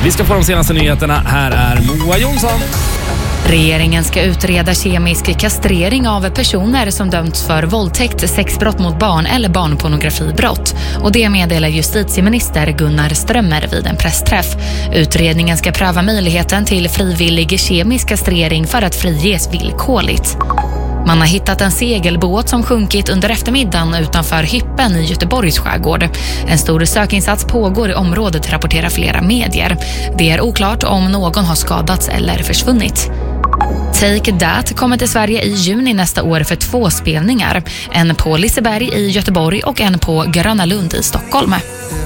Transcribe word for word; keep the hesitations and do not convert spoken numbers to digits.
Vi ska få de senaste nyheterna. Här är Moa Jonsson. Regeringen ska utreda kemisk kastrering av personer som dömts för våldtäkt, sexbrott mot barn eller barnpornografibrott. Och det meddelar justitieminister Gunnar Strömmer vid en pressträff. Utredningen ska pröva möjligheten till frivillig kemisk kastrering för att friges villkorligt. Man har hittat en segelbåt som sjunkit under eftermiddagen utanför Hyppen i Göteborgs skärgård. En stor sökinsats pågår i området, rapporterar flera medier. Det är oklart om någon har skadats eller försvunnit. Take That kommer till Sverige i juni nästa år för två spelningar. En på Liseberg i Göteborg och en på Gröna Lund i Stockholm.